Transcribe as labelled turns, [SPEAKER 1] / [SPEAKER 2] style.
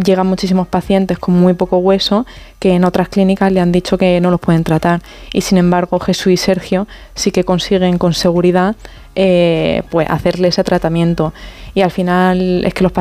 [SPEAKER 1] llegan muchísimos pacientes con muy poco hueso que en otras clínicas le han dicho que no los pueden tratar, y sin embargo Jesús y Sergio sí que consiguen con seguridad pues hacerle ese tratamiento, y al final es que los